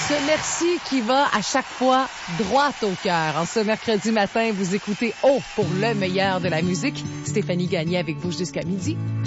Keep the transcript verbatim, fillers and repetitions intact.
Ce merci qui va à chaque fois droit au cœur. En ce mercredi matin, vous écoutez Oh pour le meilleur de la musique. Stéphanie Gagné avec vous jusqu'à midi.